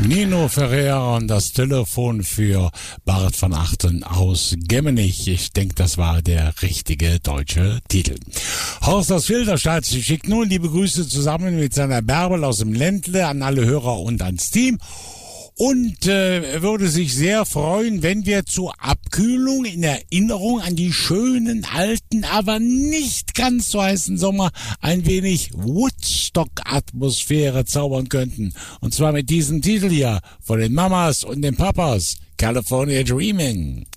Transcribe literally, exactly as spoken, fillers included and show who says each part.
Speaker 1: Nino Ferrer und das Telefon für Bart van Achten aus Gemmenich. Ich denke, das war der richtige deutsche Titel. Horst aus Filderstadt schickt nun liebe Grüße zusammen mit seiner Bärbel aus dem Ländle an alle Hörer und ans Team. Und äh, würde sich sehr freuen, wenn wir zur Abkühlung in Erinnerung an die schönen, alten, aber nicht ganz so heißen Sommer ein wenig Woodstock-Atmosphäre zaubern könnten. Und zwar mit diesem Titel hier von den Mamas und den Papas, California Dreaming.